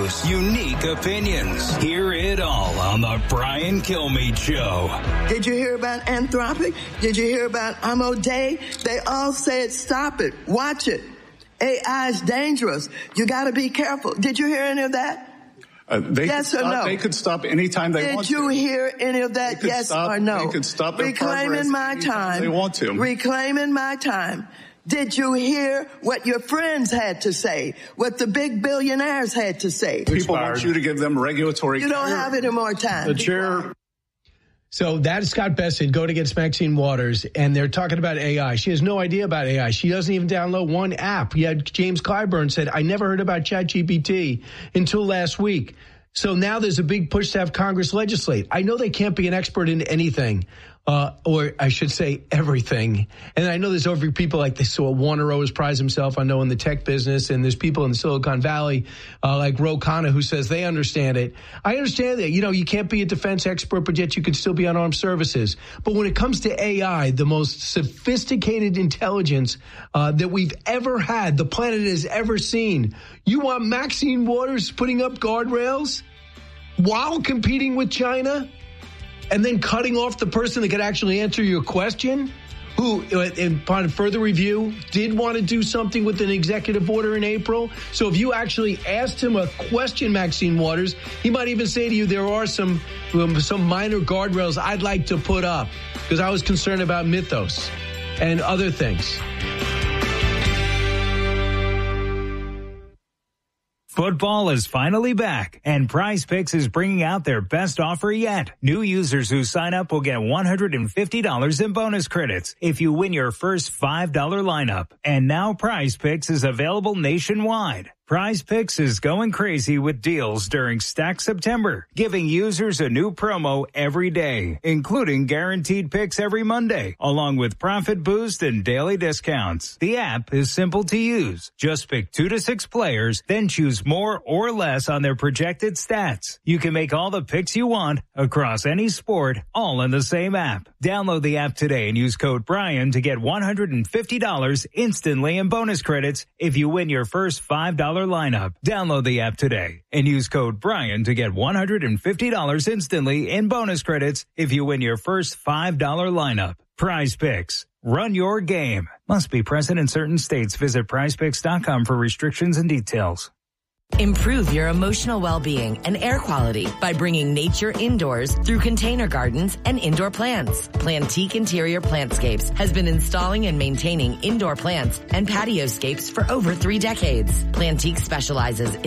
Kilmeade's unique opinions. Hear it all on the Brian Kilmeade Show. Did you hear about Anthropic? Did you hear about Amodei? They all said, stop it, watch it. AI is dangerous. You got to be careful. Did you hear any of that? Yes or no? They could stop anytime they want to. Did you hear any of that? Yes or no? They could stop their Reclaiming my time. They want to. Reclaiming my time. Did you hear what your friends had to say? What the big billionaires had to say? People want you to give them regulatory. You don't have any more time. The chair. So that is Scott Bessent going against Maxine Waters, and they're talking about AI. She has no idea about AI. She doesn't even download one app. Yet James Clyburn said, I never heard about ChatGPT until last week. So now there's a big push to have Congress legislate. I know they can't be an expert in anything, or I should say everything. And I know there's over people like this. So Warner Rose prides himself on knowing the tech business, and there's people in Silicon Valley like Ro Khanna who says they understand it. I understand that, you can't be a defense expert, but yet you can still be on armed services. But when it comes to AI, the most sophisticated intelligence that we've ever had, the planet has ever seen, you want Maxine Waters putting up guardrails while competing with China and then cutting off the person that could actually answer your question, who, upon further review, did want to do something with an executive order in April. So if you actually asked him a question, Maxine Waters, he might even say to you, there are some minor guardrails I'd like to put up because I was concerned about mythos and other things. Football is finally back, and Prize Picks is bringing out their best offer yet. New users who sign up will get $150 in bonus credits if you win your first $5 lineup. And now Prize Picks is available nationwide. Prize Picks is going crazy with deals during Stack September, giving users a new promo every day, including guaranteed picks every Monday, along with profit boost and daily discounts. The app is simple to use. Just pick 2 to 6 players, then choose more or less on their projected stats. You can make all the picks you want across any sport, all in the same app. Download the app today and use code Brian to get $150 instantly in bonus credits if you win your first $5 lineup. Download the app today and use code Brian to get $150 instantly in bonus credits if you win your first $5 lineup. Prize Picks. Run your game. Must be present in certain states. Visit prizepicks.com for restrictions and details. Improve your emotional well-being and air quality by bringing nature indoors through container gardens and indoor plants. Plantique Interior Plantscapes has been installing and maintaining indoor plants and patioscapes for over 3 decades. Plantique specializes